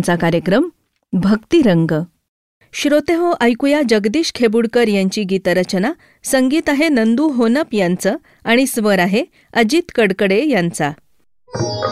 आमचा कार्यक्रम भक्तिरंग. श्रोतेहो, ऐकूया जगदीश खेबुडकर यांची गीतरचना. संगीत आहे नंदू होनप यांचं आणि स्वर आहे अजित कडकडे यांचा.